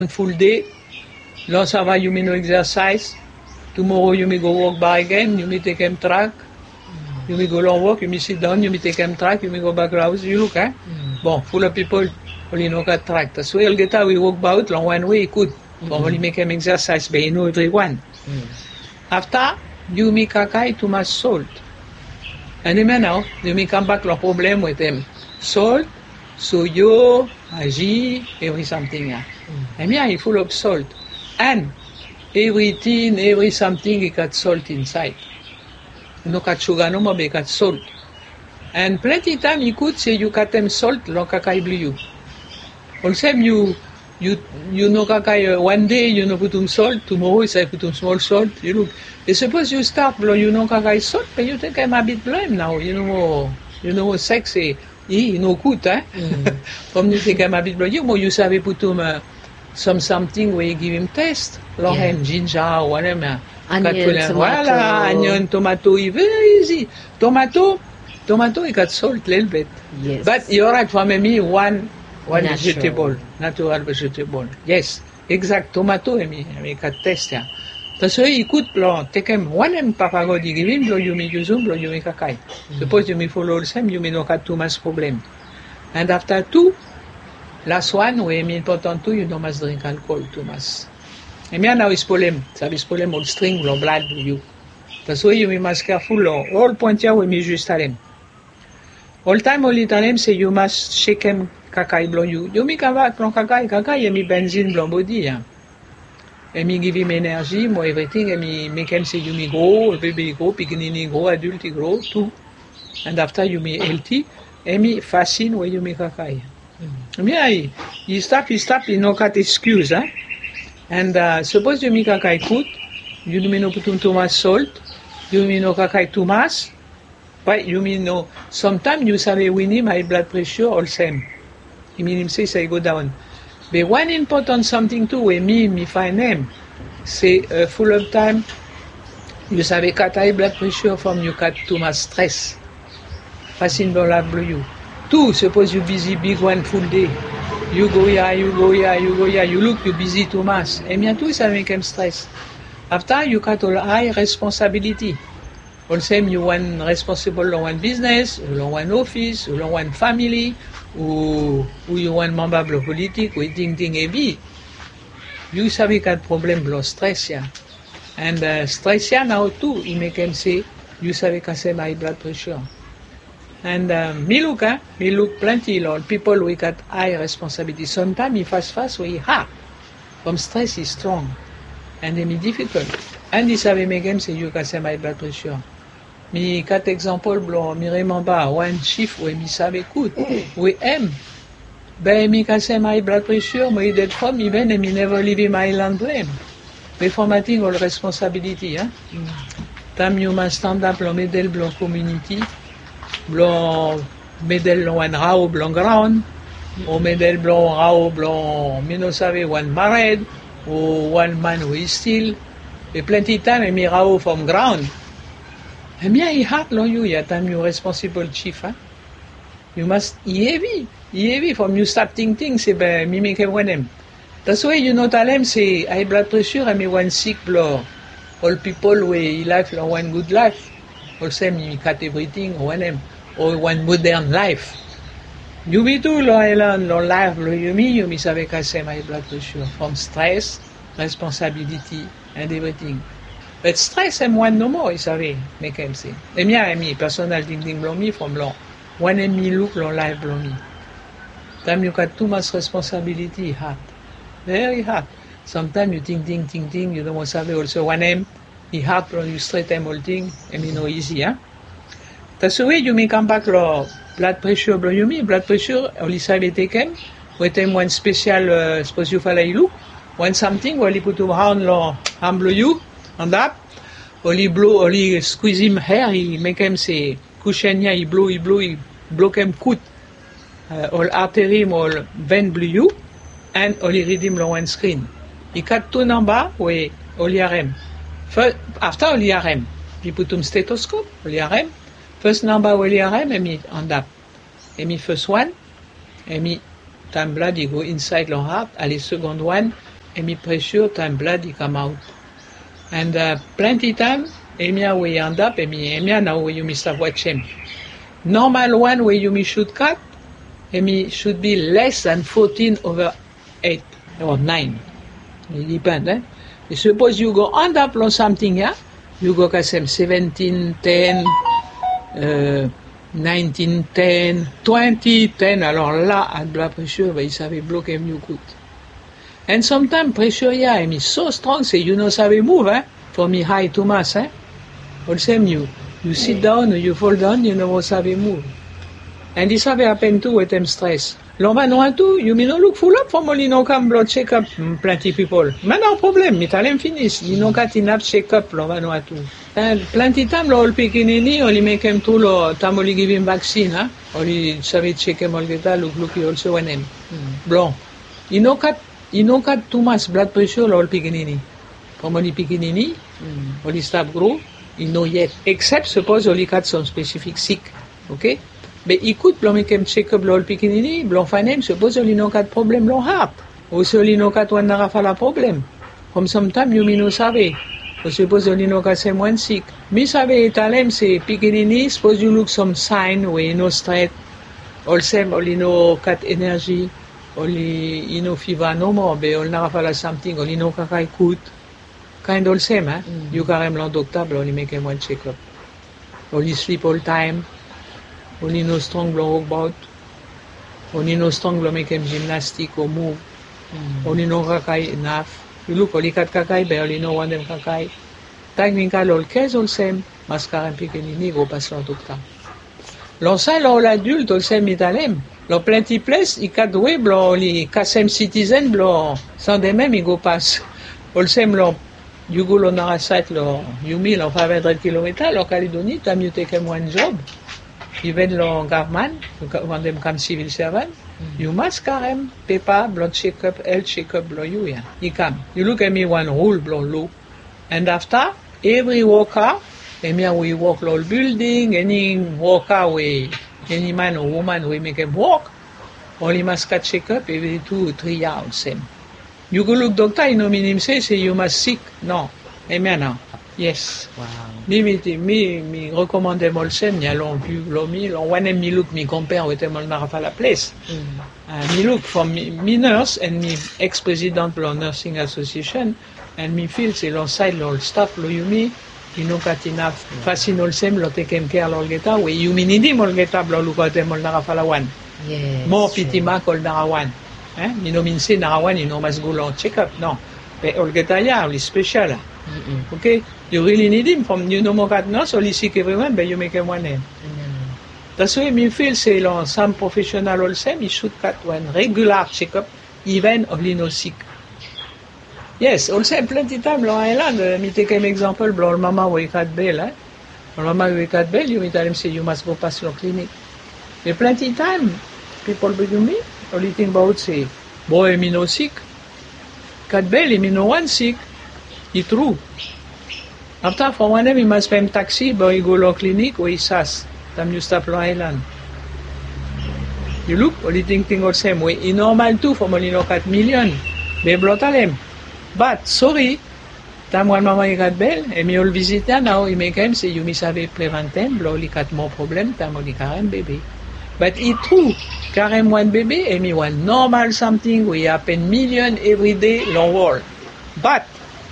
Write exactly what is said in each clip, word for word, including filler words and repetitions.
full day. Lots of you may no exercise. Tomorrow you may go walk by again, you may take him track. Mm. You may go long walk, you may sit down, you may take him track, you may go back to the house, you look, eh? Mm. Bon, full of people only know got track. That's why you'll get out, we walk about long one way, good. Mm. But only make him exercise, but you know everyone. Mm. After, you may kakai too much salt. And then now, you may come back to the problem with them. Salt, soyo, aji, every something. Yeah. Mm. And yeah, it's full of salt. And everything, every something, it got salt inside. You know, got sugar no more, but it got salt. And plenty time you could say you got them salt, long kakai blue. Also, you, you, you know, kakai, uh, one day, you know, put some salt, tomorrow, you say put some small salt, you look. And suppose you start, you know, kakai salt, but you take him a bit blame now, you know, you know, sexy, you know, good, eh? Mm. From you take him a bit blame, you know, you savez put some, uh, some something where you give him taste, long yeah. ginger or whatever. Onion, tomato. Voila, onion, tomato, very easy. Tomato, tomato, you got salt a little bit. Yes. But you're right, for me, one, one natural. vegetable, natural vegetable. Yes, exact, tomato, I mean, I mean, got taste, yeah. That's why you could plan, take him, one and papa go give him, blow you may use him, blow you may kakai. Suppose you may follow the same, you may not have too much problem. And after two, last one, we mean important too, you don't must drink alcohol too much. And now is problem, service problem all string, blood blood you. That's why you must careful, all point here we may just tell him. All time only tell him, say you must shake him kakai blow you. You may come back from kakai, kakai, and me benzene blow body, yeah. And me give him energy, more everything, and me make him say you may grow, baby grow, beginning grow, adult grow, too. And after you may healthy, and me fascine where you make kakai. Mm. Yeah, he, he stop, he stop, he no got excuse, huh? And uh, suppose you make kakai good, you may not put too much salt, you may not kakai too much, but you may know, sometimes you say, we need my blood pressure all same. He mean him say, say go down. But one important something too, we me, me find him, say uh, full of time, you savez cut high blood pressure from you cut too much stress. Fascine dans la blue. Two, suppose you busy big one full day. You go here, you go here, you go here, you look, you busy too much. Et bien tout, ça make him stress. After, you got all high responsibility. All same, you want responsible on one business, on one office, on one family, ou, ou you want member of politics, ou thing thing heavy. You savez got problem blood stress, yeah. And uh, stress, yeah, now too, it make him say, you savez casser my blood pressure. And uh, me look, eh? me look plenty, Lord. People we got high responsibility. Sometimes he fast fast we hard. From stress is strong. And it be difficult. And this have make him say you can say my blood pressure. Me got example blanc, me remember one chief where me savait good. We aim. Ben me can say my blood pressure, me dead from even and me never leave him island blame. Me formatting all responsibility, hein. Tam you must stand up lo medel blanc community. Blanc, medel one rao blanc ground, ou medel blanc rao blanc, me no save one married, ou one man who is still, et plenty time and me rao from ground. And me I hard on you, ya time you responsible chief, huh? You must, heavy, heavy from you start thinking, say, ben, me make one him. That's why you know tell him, say, high blood pressure, and me one sick blood. All people we life, one good life. All same, you cut everything, one him. Or one modern life. You be too, lo Ellen, lo life, lo you me, you me savez casser my blood pressure from stress, responsibility, and everything. But stress and one no more, you savez, make him say. Et bien, me, personal ding ding blow me from long. One and me look, lo life blow me. Time you got too much responsibility, hard. Very hard. Sometimes you think, think, think, think, you don't want to have also one M, he hard, you straight time all thing, and me no easy, huh? That's the way you may come back lo blood pressure blow you me, blood pressure, only save taken, with them one special, uh, suppose you follow you look, one something, where you put around lo, arm blow you, and up, only blow, only squeeze him hair, he make him say, cushion here, he blow, he blow, he blow him cut, uh, all artery, all vein blow you, and only read him lo one screen. He cut two number, we, only R M. First, after only R M, he put him stethoscope, only R M. First number will you have, and me on up. And me first one, and me time blood, you go inside long heart, and the second one, and me pressure time blood he come out. And uh, plenty time, Emia we end up, and me Emia now where you miss watch him. Normal one where you me should cut, and me should be less than fourteen over eight or nine. It depends, eh? Suppose you go end up on something here, you go kasem seventeen, ten, uh, nineteen, ten, twenty, ten, alors là, at blood pressure, ben, il savait bloquer mieux coûte. And sometimes pressure yeah, I mean, so strong, say you know savait move, eh? For me high too much, eh? All same you, you sit down, you fall down, you know savait move. And this savait happen too with them stress. L'on va non tout, you me no look full up for me no come blood check up, plenty people. Man no problem, me tell him finish, you know cat enough check up, l'on va non tout. And plenty time l'all pekinini, only make him to lo, tam only give him vaccine, huh? Only savait check him all get look look you also when him. Blanc. You know cat You know got too much blood pressure all pekinini. From only pekinini, mm. only stop grow, you know yet. Except suppose only got some specific sick. Okay? But écoute, blanc make him check up all pekinini, blanc find him, suppose only no got problem long heart. Also only no got one narafala problem. From sometime you me no save. Or suppose only no got some one sick. Me save italem say pekinini, suppose you look some sign where you know straight. All same only no got energy. Only, you know, fever no more, but all narafala something, only no kakai could. Kind all same, eh? Mm. You carry him doctor, but only make him one check up. Only sleep all time. Only no strong blow walk about. Only no strong blow make him gymnastic or move. Mm. Only no kakai enough. You look, only kat kakai, but only no one them kakai. Technical all case all same. Mascara pequenini, go pass la doctor. L'ensemble, all adulte, all same italem. Lo plenty place, i kat we blo li kasem citizen blo sans de même i go pass. All same lo you go lo narasat lo you mi lo five hundred kilometers lo Caledoni tam you take one job. Even lo government, when them come civil servant, mm-hmm. you must carry paper, blood check up, health check up blo you yeah. He come. You look at me one rule blo low. And after every worker, and me we work lo building, any worker we any man or woman we make him walk, only must get check up every two or three hours. Same. You go look doctor, you know me say say you must sick. No. Amen now. Yes. Wow. Me me me me recommend them all same. Ni allons plus lo mi lo one me look me compare with them all narafa la place. Uh, me look from me, me nurse and me ex-president of nursing association and me feel c'est l'on side l'on staff lo you me. You know kat enough fascin all same lo take him care lo geta we you me need him all geta blo look at them all narafa la one. Yes. More pity mark all narawan. Eh? You know mean say narawan you know must go long check up no. But all geta ya only special. Mm-mm. Okay, you really need him from you know more cat nurse only sick everyone but you make him one name. Mm-hmm. That's why me feel say long some professional all same you should cut one regular check up even only no sick. Yes, all same plenty time long island. Uh, me take an example. Blo mama we cut bell. Eh? Mama we cut bell. You me tell him say you must go pass your clinic. The plenty time people with me only thing about say boy me no sick. Cut bell me no one sick. It's true. After for one day we must pay taxi, but we go to clinic or he says, tam you stop Long Island. You look, only thing thing all same way. It's normal too for only no cat million. Be blotalem. But sorry, tam one mama he got bell, and me all visitor now he make him say you miss have preventem, blo only cat more problem, tam only carem baby. But it's true, carem one baby, and me one normal something we happen million every day long world. But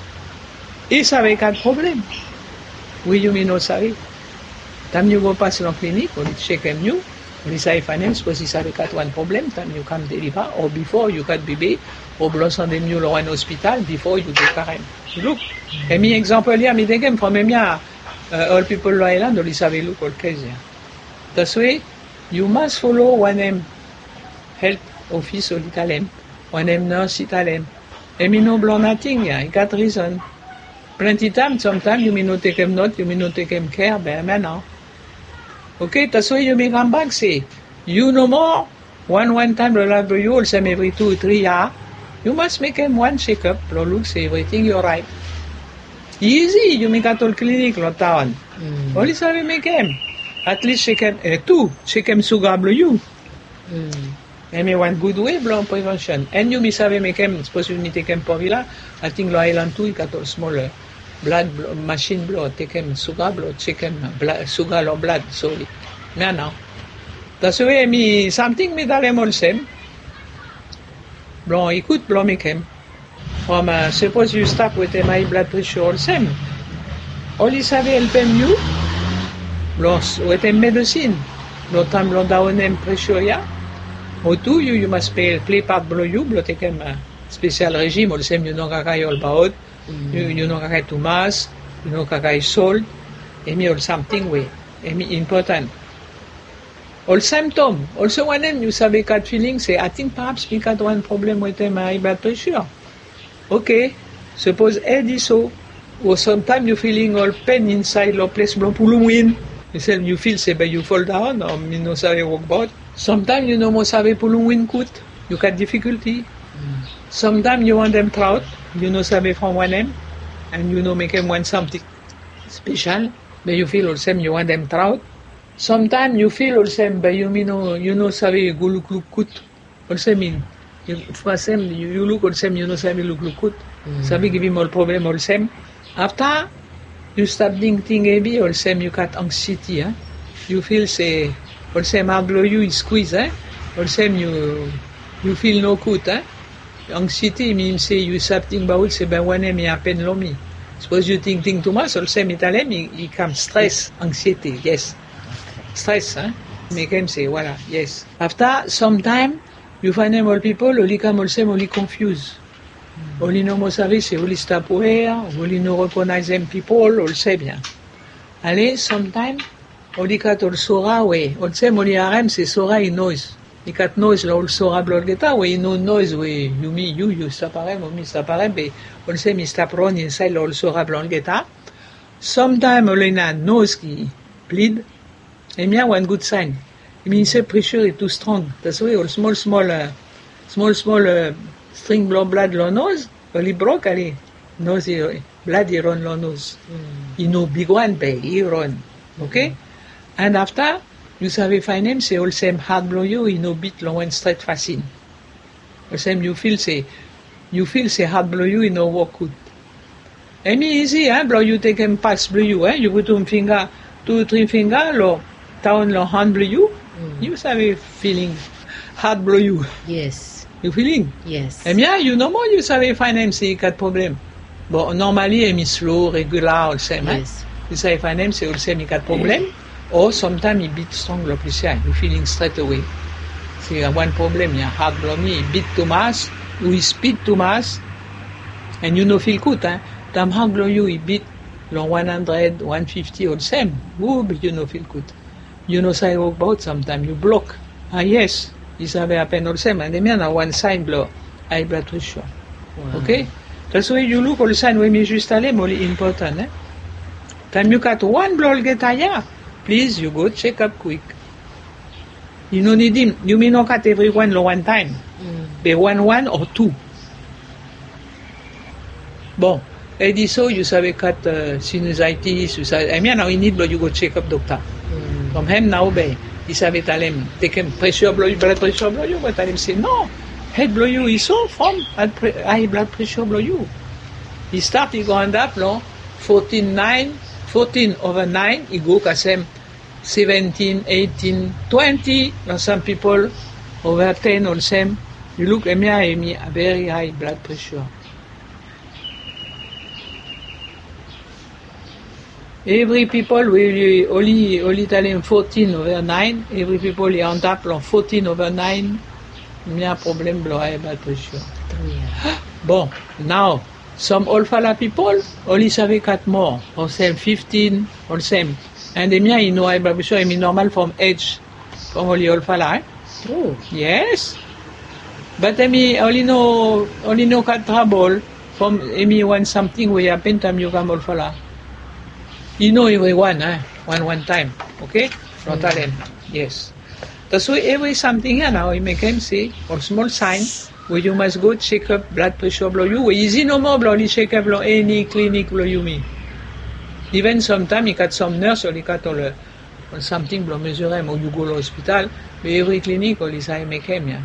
il savait qu'un problème. Oui, you may not savait. Tam you go pass la clinic, on check him you, on say finance, because il savait qu'un one problem, tam you come deliver, or before you got baby, or blossom them you one hospital, before you go carem. Look, mm-hmm. And me example here, me take him from me, uh, all people in Island, only savait look all case here. That's why, you must follow one name, health office or Italem, one name nurse Italem. And me no blow nothing here, I got reason. Plenty time, sometimes you may not take him note, you may not take him care, but now. Okay, that's why you may come back, say, you no more, one one time, reliable you, all same every two, three years, you must make him one check-up, look, say everything you're right. Easy, you make a whole clinic, lot town. Mm. Only so we make him. At least check him, uh, two, check him sugar you. Mm. And me one good way, blow prevention. And you me save me kem, suppose you me take kem povila, I think lo island too, got all small blood blow, machine blow, take kem sugar blow, check kem blood, sugar or blood, sorry. Me now. That's why me, something me dale all same. Blow, écoute, blow me kem. From, uh, suppose you stop with a high blood pressure all same. All you save help you, blow, with a medicine. Blow time blow down and pressure ya. O tu, you, you must play, play part blow you, blow take a special regime, all same you know kakai all about, mm. you, you know kakai too mass, you know kakai salt, and me all something way, and me important. All symptom, also one name you sabe cat feeling, say, I think perhaps me got one problem with my blood pressure. Okay, suppose Eddie so, or sometimes you feeling all pain inside, or place blow pull win. You say you feel say, but you fall down, or you know sabe walk about. Sometimes you know mo sabe pulung win kut, you got difficulty. Mm. Sometimes you want them trout, you know sabe from one end, and you know make them want something special, but you feel all same you want them trout. Sometimes you feel all same, but you know you know sabe go look look kut, all same in. You for same you, you look all same you know sabe look look kut, mm. Sabe give him all problem all same. After you start thinking heavy, all same you got anxiety, huh? You feel say. All same hard blow you is squeeze, eh? All same you you feel no good, eh? Anxiety means say you something about say ben one me happen lo me. Suppose you think think too much, all same Italian it come stress, anxiety, yes. Stress, eh? Make him say, voila, yes. After some time you find them all people only come all same only confused. Mm. Only no more service, only stop where, only no recognize them people, all say bien. Allez, sometime Oli kat ol sora we, ol se moli arem se sora i noise. I kat noise la ol sora blol geta we no noise we you mi you you staparem o mi staparem be ol se mi stapron inside la ol sora blol geta. Sometime ol ina noise ki bleed. E mia one good sign. I mean say pressure is too strong. That's why ol small small uh, small small uh, string blood blood lo nose. Oli broke ali nose blood i run lo nose. Mm. I no big one be i run. Okay? Mm. And after, you savez find him, say all same hard blow you, you know bit long one straight fascine. All same you feel say, you feel say hard blow you, you know walk good. And me easy, eh, blow you take him pass blow you, eh, you put one finger, two, three finger, lo, down lo hand blow you, mm. You savez feeling hard blow you. Yes. You feeling? Yes. And yeah, you know more, you savez find him, say, got problem. But normally, I'm slow, regular, all same, yes. Eh. You savez find him, say all same, he got problem. Mm. Or sometimes he beat strong blow plus yeah, you feeling straight away. See, one problem, you hard blow me, he beat too much, or he speed too much, and you know feel good, eh? Tam hard blow you, he beat long one hundred, one fifty, or same. Ooh, but you know feel good. You know say walk about sometimes, you block. Ah yes, this have happen all same, and then on one side blow, high blood pressure. Wow. Okay? That's why you look all side when you just aller, more important, eh? Time you got one blow get higher. Please, you go check up quick. You no need him. You may not cut everyone one time. Mm. Be one, one or two. Bon. Et dit so, you savez cut uh, sinusitis, you savez, I mean, now you need blood, you go check up doctor. Mm. From him now, be, you savez, tell him, take him pressure blow you, blood pressure blow you, but tell him say, no, head blow you is so from high blood pressure blow you. He start, he go end up, no, fourteen, nine, fourteen over nine, he go kasem seventeen, eighteen, twenty, now some people over ten or same. You look at me, I me a very high blood pressure. Every people will only only tell him fourteen over nine, every people is on top on fourteen over nine, me a problem blow high blood pressure. Yeah. Bon, now some old fella people only savait cut more, or same fifteen, or same. And the mien, you know, high blood pressure, I mean normal from age, from only old fella, eh? Oh. Yes. But I mean, only know, only know cut trouble from, I mean, when something will happen, time you come old fella. You know everyone, eh? One, one time, okay? Not mm. talent, yes. That's why every something here now, you make him say, or small sign, where you must go check up blood pressure blow you, where easy no more blow, only check up blow any clinic blow you me. Even sometimes you got some nurse or you got all, uh, or something blow measure him, or you go to the hospital, but every clinic only say make him, yeah.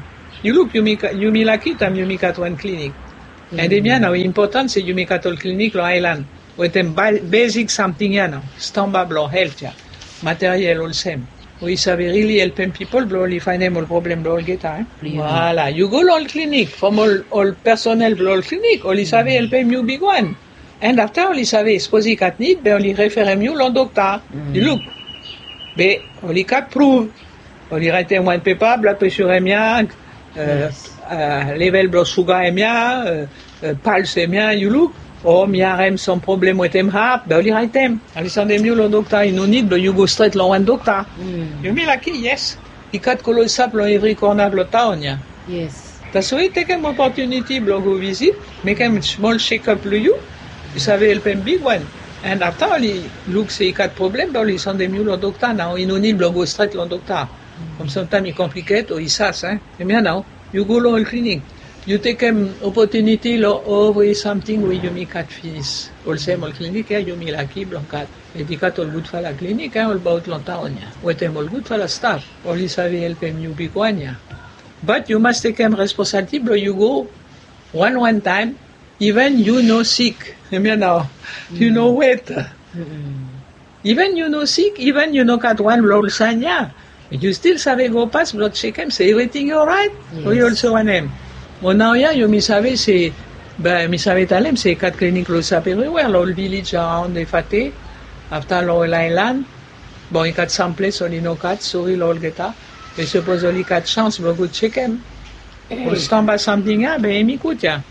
You look, you mi, you mi laki tam you mi kat one clinic. Mm-hmm. And then now important c'est you mi kat all clinic lo island. With them basic something ya now. Standard lo health ya. Material all same. We savez really helping people, blo li find them all problem blo get eh? Voilà. You go all clinic from all all personnel blo all clinic. All savez helping you big one. And after all savez suppose kat need, be all refer you lo doctor. You look. Be all kat prove. All write one paper blood pressure emia, uh, uh, level blood sugar emia, uh, uh, pulse emia. You look. Oh, mi arem some problem with him heart, be all write them. All send them you lo doctor. You no need blo you go straight lo one doctor. Mm. You me lucky yes. I kat kolo sap lo every corner blo town ya. Yes. That's why take an opportunity blo go visit, make a small shake up lo you. You savez help him big one. And after all he look say kat problem, blo he send them you lo doctor now. You no need blo go straight lo doctor. Comme sometimes it complicate or isas, eh? And now you go to the clinic. You take an opportunity lo over something where you make cat fees. All same all clinic, eh? You make lucky blancat. Et you cat all good for la clinic, eh? All about Lontaonia. What them all good for the staff. All is have help them you big one, yeah. But you must take them responsibility. You go one one time, even you know sick. And now you know wait. Mm-hmm. Even you know sick, even you know cat one blood sign, yeah. You still savez go pass blood check him, say everything alright? Yes. Or you also want him? Well now yeah, you mi savez c'est ben mi savez talem c'est quatre cliniques lo sap everywhere, lo village around the fate, after lo island, bon you got some place only no cat, sorry lo geta, but suppose only cat chance but go check him. Hey. Or stand by something yeah, ben mi coûte ya.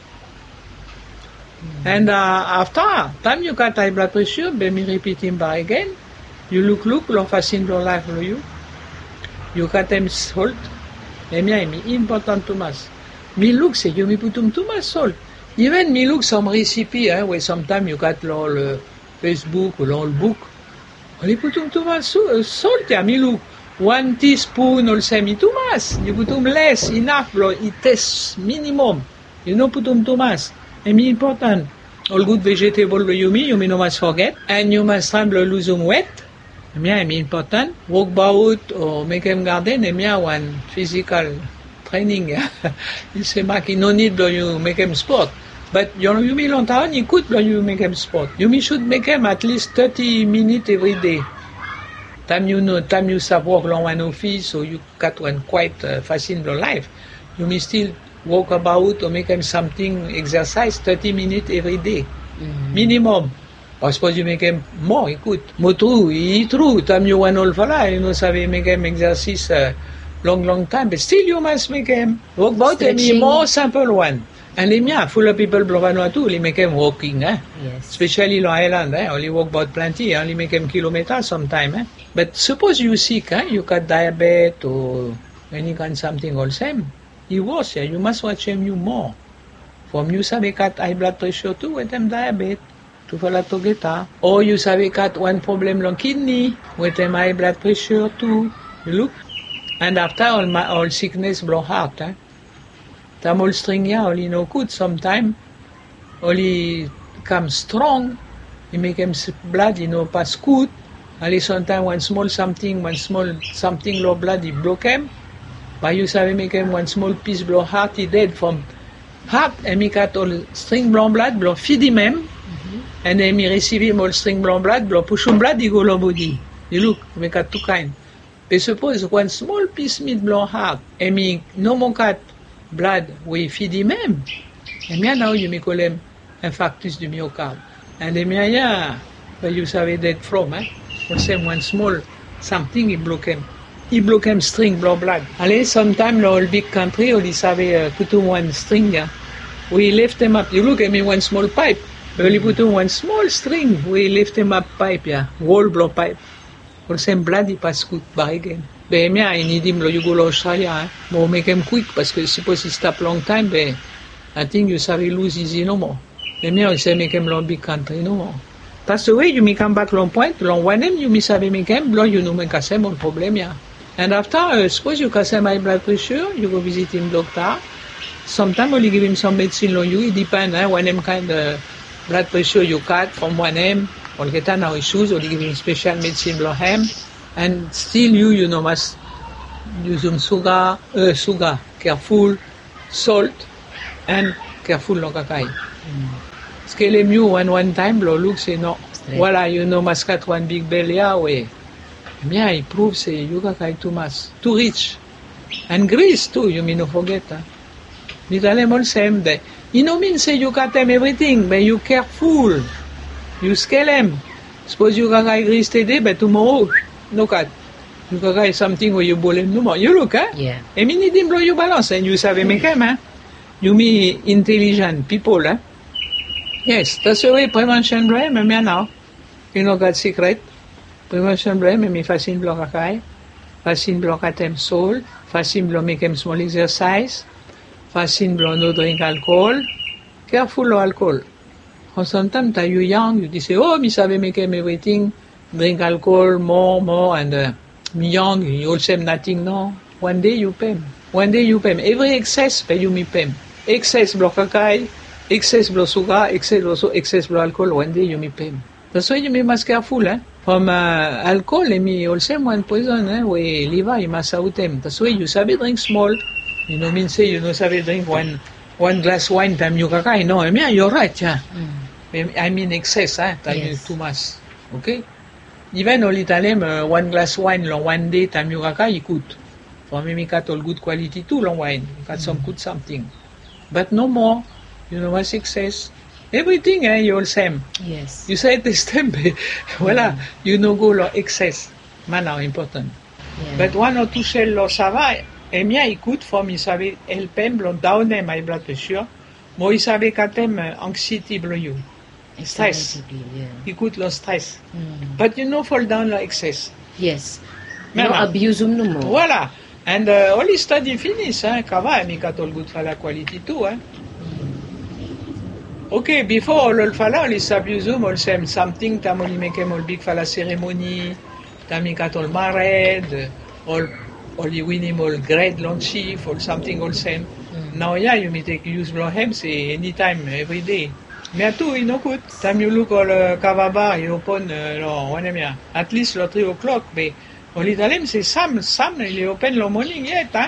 Mm. And uh, after time you got high blood pressure, ben mi repeat him by again, you look look lo fascine lo life lo you. You got them salt, and me important too much. Me look say you me put them too much salt. Even me look some recipe, eh, where sometimes you got all uh, Facebook or all book. You put them too much salt, yeah. Me look one teaspoon or semi too much. You put them less, enough, bro. It tastes minimum. You know put them too much. And me important. All good vegetable you me, you me no must forget, and you must try to lose them wet. Mia is important. Walk about or make him garden. Mia one physical training. You say, "Mark, you no need to you make him sport." But you you me long time you could you make him sport. You me should make him at least thirty minutes every day. Time you know, time you start work long one office, so you got one quite uh, fascinating life. You me still walk about or make him something exercise thirty minutes every day, mm-hmm. minimum. I suppose you make him more, écoute. Mo true, he true. Time you want all for that, you know, savez make him exercise uh, long, long time, but still you must make him walk about a more simple one. And les miens, full of people blow too, they make him walking, eh? Yes. Especially in island, eh? Only walk about plenty, only make him kilometers sometime, eh? But suppose you sick, eh? You got diabetes or any kind something all same. He was, yeah, you must watch him you more. From you savez got high blood pressure too with them diabetes. To follow to get her. Or you savez got one problem on kidney with them high blood pressure too. You look. And after all my all sickness blow heart, eh? Tam all string ya, only no good sometime. Only come strong. You make him blood, you know, pass good. Only sometimes one small something, one small something low blood, he block him. But you savez make him one small piece blow heart, he dead from heart, and me got all string blow blood, blow feed him him. And then me receive him all string blood blood, blow push him blood, he go low body. You look, me got two kind. But suppose one small piece meat blow heart, and me no more got blood, we feed him him. And me now you me call him infarctus du myocarde. And then me yeah, but you savez that from, eh? For same one small something he block him. He block him string blow blood. Allez, sometime the whole big country, only savez uh, put him one string, yeah. We lift him up. You look at me one small pipe. We only put on one small string, we lift him up pipe, yeah, wall blow pipe. For same blood, he pass good by again. But me, I need him, you go to Australia, eh? We'll make him quick, because suppose he stop long time, but I think you sorry lose easy no more. But me, I say make him long big country no more. That's the way you may come back long point, long one him, you may say make him, blow you know, make a same problem, yeah. And after, uh, suppose you can say high blood pressure, you go visit him doctor. Sometimes only give him some medicine on you, it depends, eh, when him kind of blood pressure you cut from one M, or get now issues, or give him special medicine blow him, and still you, you know, must use some sugar, uh, sugar, careful, salt, and careful long kakai. Scale mieux one one time, blo look c'est non. Voilà, you know Muscat one big belly, ah ouais. Bien, il prouve c'est you kakai too much, too rich. And grease too, you mean no forget. Huh? L'Italien all same day. You know mean say you got them everything, but you careful. You scale them. Suppose you kakai grease today, but tomorrow, no cut. You kakai something where you boil them no more. You look, huh? Yeah. Et mini dim blow you balance, and you save make them, huh? You mean intelligent people, huh? Yes, that's the way prevention blame, me now. You know got secret. Prevention blame, me fascine blow kakai. Fascine blow katem salt. Fascine blow make them small exercise. Fascine blow no drink alcohol. Careful of alcohol. And sometimes you young, you say, oh, me save make them everything. Drink alcohol more, more, and uh, me young, you also nothing, no. One day you pay. One day you pay. Every excess pay you me pay. Excess blow kakai. Excess blow sugar, excess blow so excess blow alcohol, one day you me pay. That's why you me must careful, eh? From uh, alcohol, and me also one poison, eh? We liver, you must out them. That's why you sabi drink small. You know, mean say you know sabi drink one one glass wine time you kakai. No, I mean you're right, yeah. Mm. I mean excess, eh? Time yes. You too much. Okay? Even all Italian, uh, one glass wine long one day time you kakai, you could. For me, me got all good quality too long wine. You got mm. some good something. But no more. You know what success? Everything, eh, you all same. Yes. You say this tempe. Voilà. Yeah. You know go lo excess. Maintenant, important. Yeah. But one or two shell lo ça va. Et bien, écoute, for me, savait, helpem, lo down my blood pressure. Moi, il savait qu'atem anxiety blow you. Stress. Yeah. Écoute, lo stress. Mm. But you know, fall down lo excess. Yes. No abuse no more. Voilà. And uh, all the study finish, hein. Kava, mi got all good for la quality too, hein. Okay, before all all fala, all is abusum, all same something, tam all make all big fala ceremony, tam got all married, all all you win him all great long chief, or something all same. Mm. Now, yeah, you may take use blow hem, say anytime, every day. Me too, you know good. Time you look all uh, kavaba, you open, uh, no, one yeah, at least lo three o'clock, but all Italian say some, some, you open lo morning yet, huh?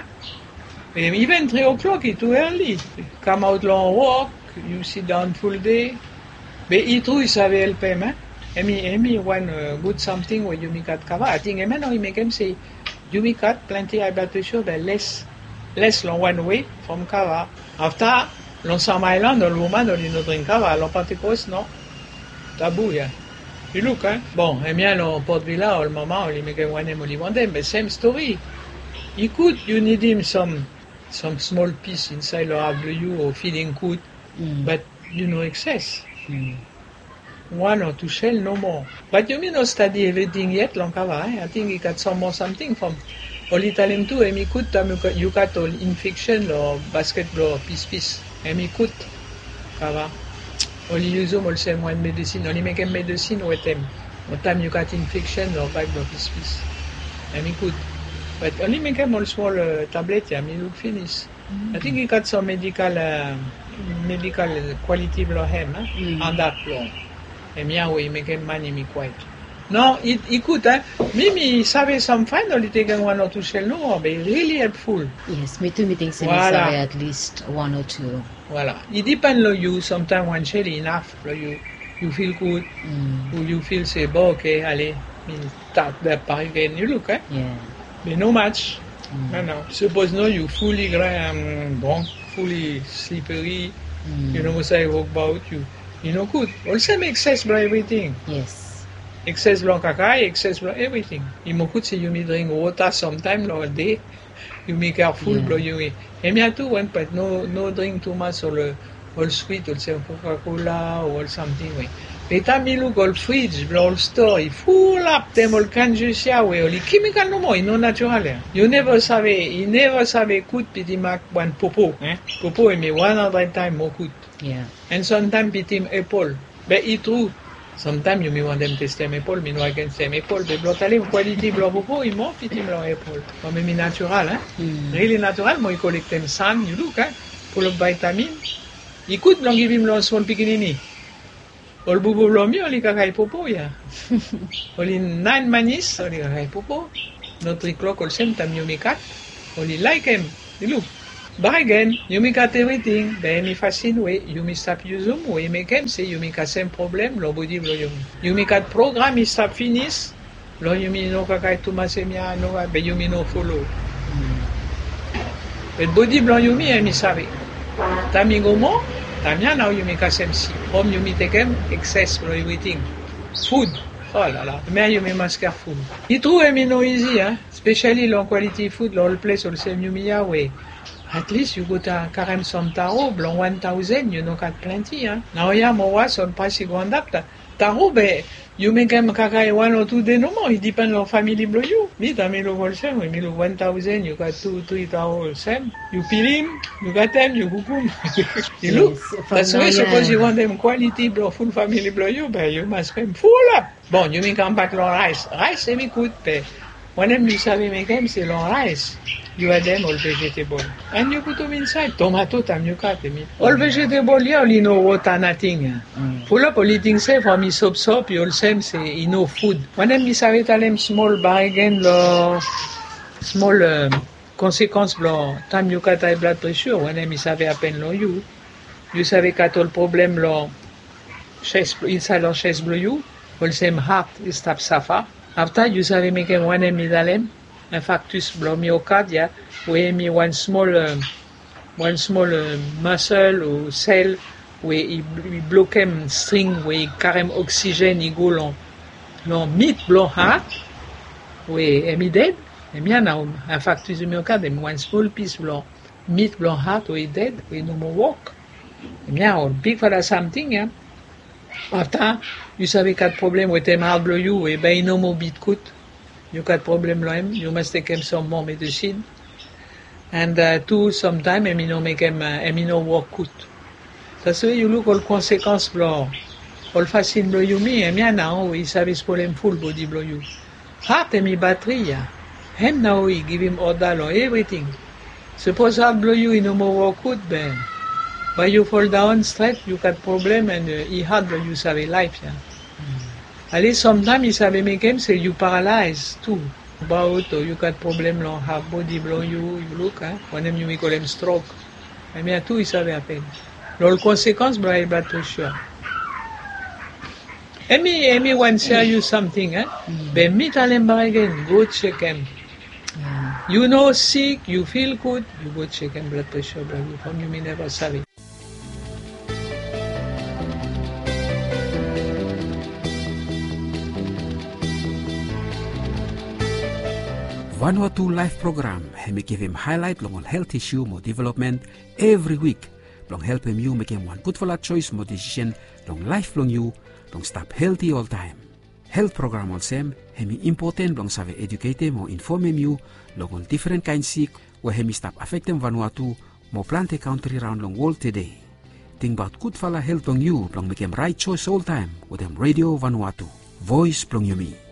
Even three o'clock is too early. Come out long walk. You sit down full day. But it too is a help him, eh? Emi, emi, one uh, good something where you make at kava. I think, emi, no, he make him say, you make at plenty high blood pressure, but less, less long one way from kava. After, long some island, all woman, all you know drink kava, long Pentecost, no? Taboo, yeah. You look, eh? Bon, emi, long Port Villa, all mama, all he make him one name, all he want them, but same story. He could, you need him some, some small piece inside or W U or feeling good. Mm. But you know excess. Mm. One or two shell, no more. But you may not study everything yet, Lankava. Eh? I think you got some more something from all Italian too. Emi could you got all infection or basketball piece piece. Emi could kava. Only use them all same one medicine. Only make a medicine with them. One time you got infection or basketball piece piece. Emi could. But only make them all small uh, tablet. I mean, look finish. Mm. I think you got some medical. Uh, medical quality blow hem, hein, mm. En that blow. Et bien, oui, make him money me quite. No, it, écoute, hein, Mimi savait some fine, only taking one or two shell, no, but really helpful. Yes, me too, me think so voilà. At least one or two. Voilà. It depends on you, sometimes one shell enough, for you, you feel good, mm. or you feel, say, bon, okay, allez, me start that part again, you look, eh? Yeah. But no much. Mm. No, no. Suppose no, you fully um, drunk, fully slippery, mm. you know what I walk about, you, you know, good. Also make excess blow everything. Yes. Excess blow kakai, excess blow everything. You may could say you may drink water sometime or a day, you make careful yeah. blow you. And me too, one but no, no drink too much or uh, all sweet, or say Coca-Cola or something. Way. But time you look all fridge, all store, full up them all canjus ya way, only chemical no more, no natural. You never savait, you never savait could pity mac one popo, eh? Popo and me one hundred times more good. Yeah. And sometimes pity him apple. But it's true. Sometimes you may want them to stem apple, me no against them apple, but blow tale quality blow popo, you more pity blow apple. But me natural, eh? Mm. Really natural, moi collect them sun, you look, eh? Full of vitamin. You could long give him long small pickinini. All bubu blomi, only kakai popo, yeah. Only nine manis, only kakai popo. No three clock, all same time you make cat. Only like him, you look. Bargain, you make at everything, ben mi fascine we, you mi stop use them, we make them say you make a same problem, lo body blow you. You make at program, you stop finish, lo you mi no kakai tu masemia no, ben you mi no follow. But body blow you mi, mi sabe. Tamigo mo, tamia now you make a same si. Home you mi take them, excess blow everything. Food. Oh là là, mais you may must careful. It true I mean no easy, hein? Especially low quality food, low place or same you me way. At least you go to Karem some taro, blanc one thousand, you know got plenty, hein? Now yeah, more some price go up. Taro, be you make them kakai one or two day no more. It depends on family blow you. Me, I mean over same, we mean one thousand, you got two, three taro same. You peel him, you got them, you cook them. You look. Yes, That's from why now, suppose yeah. you want them quality blow full family blow you, but you must spend full up. Bon, you make come back long rice. Rice, c'est mi coûte, but when them you savez make them, c'est long rice. You add them all vegetable. And you put them inside. Tomato, tam you cut them. All vegetable, you only know water, nothing. Mm. Full up all eating say for me soap soap, you all same say, you know food. When them you savez tell them small bargain, lo, small uh, consequence, lo, tam you cut high blood pressure, when them you savez à peine lo you, you savez cut all problem, lo, chest, inside lo chest blow you, all same heart, you stop suffer. After you savez make them one em midalem, infarctus blow myocardia, we me one small, uh, one small uh, muscle or cell, we i block them string, we carem oxygen, i go long, long meat blow heart, we emi dead, emi now infarctus myocardium, one small piece blow meat blow heart, we dead, we no more walk. Emi or big for something, yeah. After, you savez got problem with them hard blow you, we buy no more beat coot. You got problem loem, you must take him some more medicine. And uh, two, sometime, emi no make him, uh, emi no work coot. That's why you look all consequence blow. All fascine blow you me, emi now, we savez problem full body blow you. Heart emi battery, yeah. Him now, we give him order or everything. Suppose hard blow you, he no more work coot, ben. But you fall down straight, you got problem, and uh, he hard blow you save life, yeah. At least sometimes you savez make him say you paralyzed too. About or you got problem long have body blow you, you look, hein? When them you make call them stroke. I mean tout il savait à peine. L'autre conséquence blow high blood pressure. Emi emi one share you something, hein? Mm. Ben meet them again, go check him. Mm. You know sick, you feel good, you go check him blood pressure, blow you from you may never save. Vanuatu Life Program, hemi give him highlight long on health issue mo development every week. Long help him you make him one good for la choice mo decision long life long you, long stop healthy all time. Health program all same, hemi important long save educate him or inform him you long on different kind sick where hemi stop affect them Vanuatu mo plant country round long world today. Think about good for la health long you long make him right choice all time with them Radio Vanuatu. Voice long you me.